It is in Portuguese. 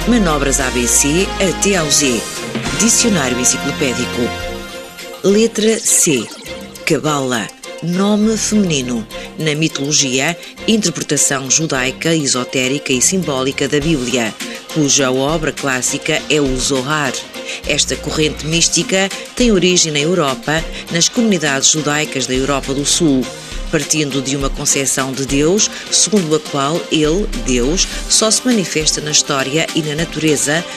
Manobras ABC até ao Z. Dicionário enciclopédico. Letra C. Cabala. Nome feminino. Na mitologia, interpretação judaica, esotérica e simbólica da Bíblia, cuja obra clássica é o Zohar. Esta corrente mística tem origem na Europa, nas comunidades judaicas da Europa do Sul, partindo de uma concepção de Deus, segundo a qual ele, Deus, só se manifesta na história e na natureza